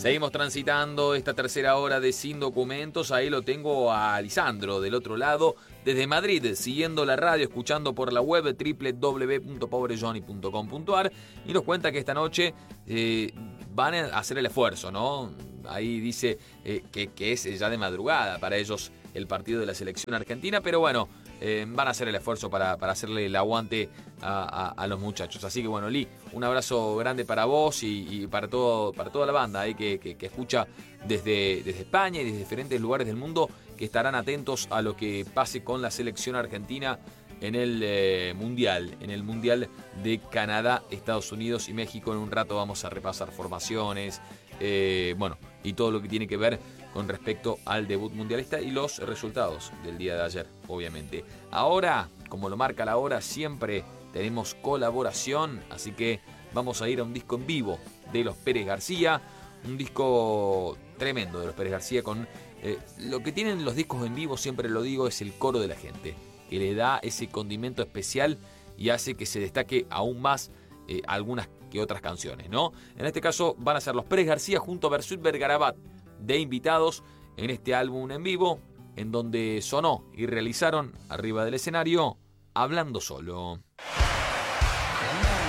Seguimos transitando esta tercera hora de Sin Documentos. Ahí lo tengo a Lisandro del otro lado, desde Madrid, siguiendo la radio, escuchando por la web www.pobrejohnny.com.ar, y nos cuenta que esta noche van a hacer el esfuerzo, ¿no? Ahí dice que es ya de madrugada para ellos el partido de la selección argentina, pero bueno, van a hacer el esfuerzo para hacerle el aguante a los muchachos. Así que bueno, Lee, un abrazo grande para vos y para toda la banda ahí que escucha desde España y desde diferentes lugares del mundo, que estarán atentos a lo que pase con la selección argentina en el Mundial de Canadá, Estados Unidos y México. En un rato vamos a repasar formaciones, y todo lo que tiene que ver con respecto al debut mundialista y los resultados del día de ayer, obviamente. Ahora, como lo marca la hora, siempre tenemos colaboración, así que vamos a ir a un disco en vivo de los Pérez García, un disco tremendo de los Pérez García con lo que tienen los discos en vivo, siempre lo digo, es el coro de la gente, que le da ese condimento especial y hace que se destaque aún más algunas que otras canciones, ¿no? En este caso van a ser los Pérez García junto a Versuit Vergarabat de invitados en este álbum en vivo, en donde sonó y realizaron arriba del escenario Hablando Solo.